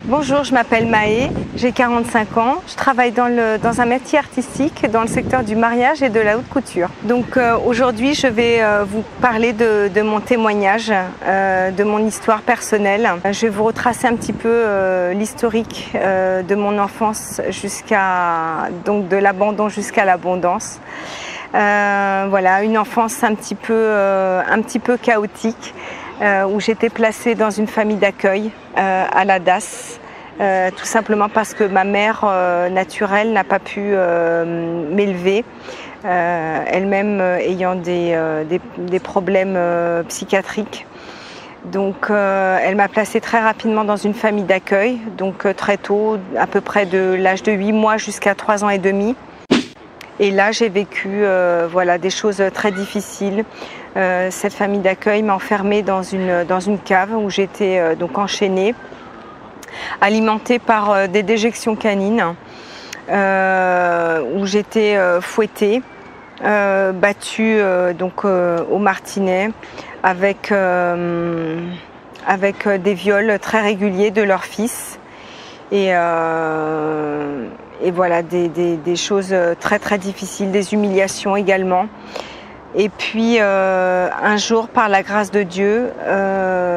Bonjour, je m'appelle Maë, j'ai 45 ans. Je travaille dans un métier artistique dans le secteur du mariage et de la haute couture. Donc aujourd'hui, je vais vous parler de mon témoignage, de mon histoire personnelle. Je vais vous retracer un petit peu l'historique de mon enfance donc de l'abandon jusqu'à l'abondance. Voilà, une enfance un petit peu chaotique. Où j'étais placée dans une famille d'accueil à la DAS, tout simplement parce que ma mère naturelle n'a pas pu m'élever, elle-même ayant des problèmes psychiatriques. Donc elle m'a placée très rapidement dans une famille d'accueil, donc très tôt, à peu près de l'âge de 8 mois jusqu'à 3 ans et demi. Et là, j'ai vécu des choses très difficiles. Cette famille d'accueil m'a enfermée dans une cave où j'étais donc enchaînée, alimentée par des déjections canines, où j'étais fouettée, battue au martinet, avec des viols très réguliers de leur fils. Et voilà, des choses très très difficiles, des humiliations également. Et puis un jour, par la grâce de Dieu,